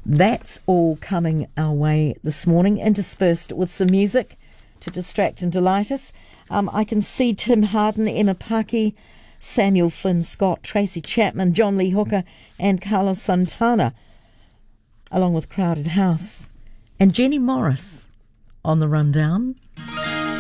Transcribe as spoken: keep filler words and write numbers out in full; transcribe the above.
That's all coming our way this morning, interspersed with some music to distract and delight us. Um, I can see Tim Harden, Emma Paki, Samuel Flynn Scott, Tracy Chapman, John Lee Hooker and Carlos Santana, along with Crowded House and Jenny Morris on the rundown.